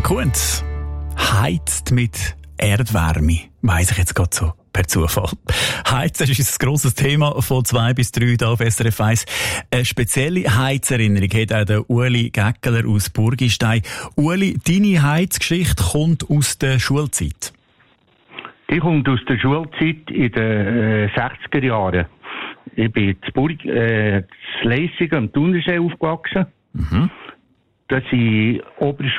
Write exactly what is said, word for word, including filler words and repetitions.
Kunz heizt mit Erdwärme. Weiss ich jetzt gerade so per Zufall. Heizen ist ein grosses Thema von zwei bis drei hier auf S R F eins. Eine spezielle Heizerinnerung hat auch der Ueli Gäckeler aus Burgistein. Ueli, deine Heizgeschichte kommt aus der Schulzeit. Die kommt aus der Schulzeit in den äh, sechziger Jahren. Ich bin in Burg, äh, in Leissigen am Thunersee aufgewachsen. Mhm. Das sind Oberschule